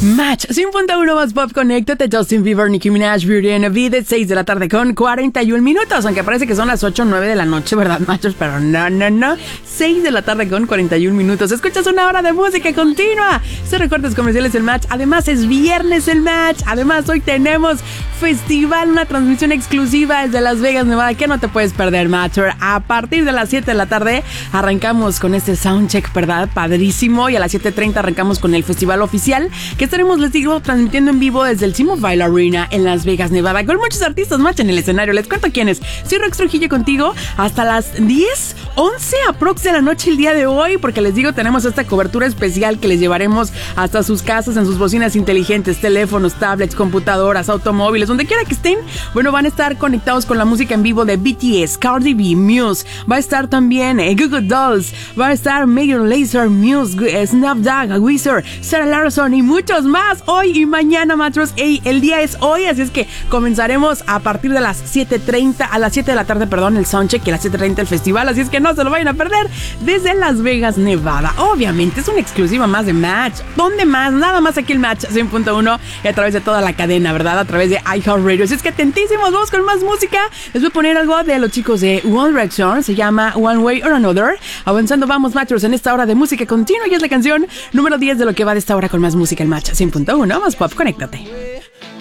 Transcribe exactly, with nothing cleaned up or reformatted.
Match cien punto uno más Pop, conéctate. Justin Bieber, Nicki Minaj, Beauty and the Beat, seis de la tarde con cuarenta y un minutos. Aunque parece que son las ocho o nueve de la noche, ¿verdad, machos? Pero no, no, no. seis de la tarde con cuarenta y un minutos. Escuchas una hora de música continua. Se recortes comerciales el Match. Además, es viernes el Match. Además, hoy tenemos festival, una transmisión exclusiva desde Las Vegas, Nevada, que no te puedes perder, Matcher. A partir de las siete de la tarde arrancamos con este soundcheck, ¿verdad? Padrísimo. Y a las siete treinta arrancamos con el festival oficial, que estaremos, les digo, transmitiendo en vivo desde el T-Mobile Arena en Las Vegas, Nevada, con muchos artistas Match en el escenario. Les cuento quiénes. Soy Rox Trujillo contigo hasta las diez, once aprox de la noche el día de hoy, porque les digo, tenemos esta cobertura especial que les llevaremos hasta sus casas, en sus bocinas inteligentes, teléfonos, tablets, computadoras, automóviles, donde quiera que estén. Bueno, van a estar conectados con la música en vivo de B T S, Cardi B, Muse, va a estar también eh, Google Dolls, va a estar Major Lazer, Muse, eh, Snapdog, Weezer, Sarah Larson y muchos más hoy y mañana, matros. Hey, el día es hoy, así es que comenzaremos a partir de las siete treinta, a las siete de la tarde, perdón, el soundcheck, y a las siete treinta el festival, así es que no se lo vayan a perder desde Las Vegas, Nevada. Obviamente es una exclusiva más de Match. ¿Dónde más? Nada más aquí el Match cien punto uno y a través de toda la cadena, ¿verdad? A través de iHeartRadio. Así es que atentísimos, vamos con más música. Les voy a poner algo de los chicos de One Direction, se llama One Way or Another. Avanzando vamos, Matchers, en esta hora de música continua, y es la canción número diez de lo que va de esta hora con más música el Match cien punto uno más Pop, conéctate.